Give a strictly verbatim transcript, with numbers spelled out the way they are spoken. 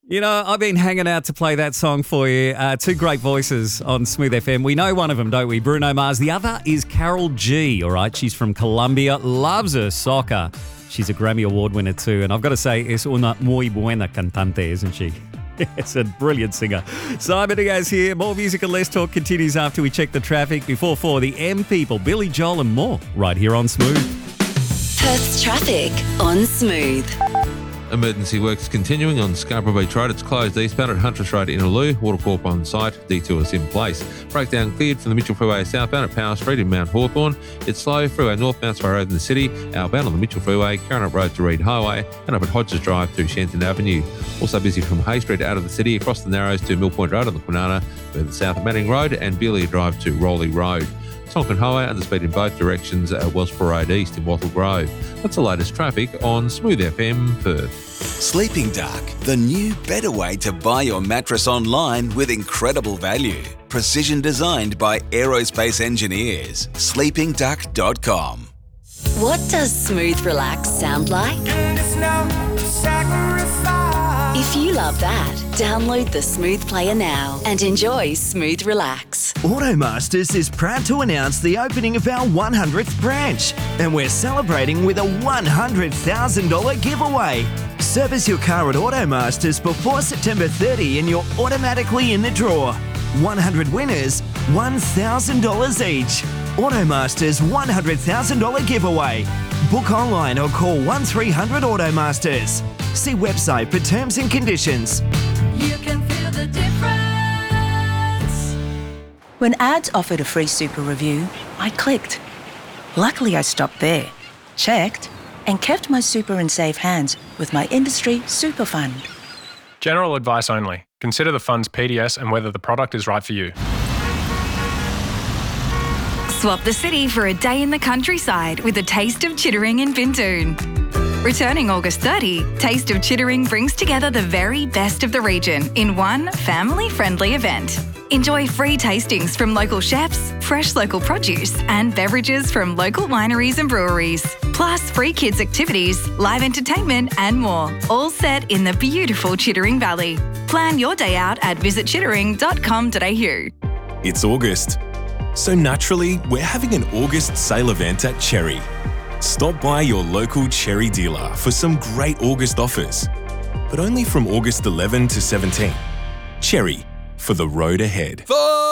You know, I've been hanging out to play that song for you. Uh, two great voices on Smooth F M. We know one of them, don't we? Bruno Mars. The other is Carol G, all right? She's from Colombia, loves her soccer. She's a Grammy Award winner too. And I've got to say, es una muy buena cantante, isn't she? It's a brilliant singer. Simon Diaz here. More music and less talk continues after we check the traffic. Before four, the M People, Billy Joel and more, right here on Smooth. Perth's traffic on Smooth. Emergency works continuing on Scarborough Beach Road. It's closed eastbound at Huntress Road in Innaloo. Watercorp on site. Detours in place. Breakdown cleared from the Mitchell Freeway southbound at Power Street in Mount Hawthorn. It's slow. Freeway north, Mount Spur Road in the city. Outbound on the Mitchell Freeway, Carrinup Road to Reed Highway, and up at Hodges Drive to Shenton Avenue. Also busy from Hay Street out of the city, across the Narrows to Mill Point Road on the Kwinana, further south of Manning Road, and Beelia Drive to Rowley Road. Tonkin Highway under speed in both directions at Wellsborough Road East in Wattle Grove. That's the latest traffic on Smooth F M Perth. Sleeping Duck, the new better way to buy your mattress online with incredible value. Precision designed by aerospace engineers. sleeping duck dot com. What does Smooth Relax sound like? If you love that, download the Smooth Player now and enjoy Smooth Relax. Automasters is proud to announce the opening of our one hundredth branch, and we're celebrating with a one hundred thousand dollars giveaway. Service your car at Automasters before September thirtieth and you're automatically in the draw. one hundred winners, one thousand dollars each. Automasters one hundred thousand dollars giveaway. Book online or call one three hundred Automasters. See website for terms and conditions. You can feel the difference. When ads offered a free super review, I clicked. Luckily, I stopped there, checked, and kept my super in safe hands with my industry super fund. General advice only. Consider the fund's P D S and whether the product is right for you. Swap the city for a day in the countryside with a taste of Chittering in Bindoon. Returning August thirtieth, Taste of Chittering brings together the very best of the region in one family-friendly event. Enjoy free tastings from local chefs, fresh local produce, and beverages from local wineries and breweries. Plus free kids activities, live entertainment and more, all set in the beautiful Chittering Valley. Plan your day out at visit chittering dot com dot a u. It's August, so naturally we're having an August sale event at Cherry. Stop by your local Cherry dealer for some great August offers, but only from August eleventh to seventeenth. Cherry, for the road ahead. For